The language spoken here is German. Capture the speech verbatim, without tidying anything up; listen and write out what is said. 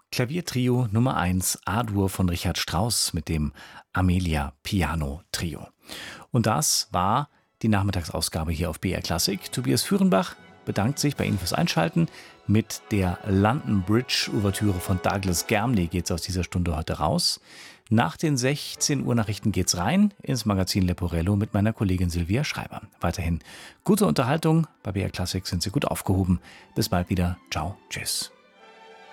Klaviertrio Nummer eins A-Dur von Richard Strauss mit dem Amelia Piano Trio. Und das war die Nachmittagsausgabe hier auf B R Klassik. Tobias Führenbach bedankt sich bei Ihnen fürs Einschalten. Mit der London Bridge Ouvertüre von Douglas Germley geht's aus dieser Stunde heute raus. Nach den sechzehn Uhr Nachrichten geht's rein ins Magazin Leporello mit meiner Kollegin Silvia Schreiber. Weiterhin gute Unterhaltung. Bei B R Klassik sind Sie gut aufgehoben. Bis bald wieder. Ciao. Tschüss.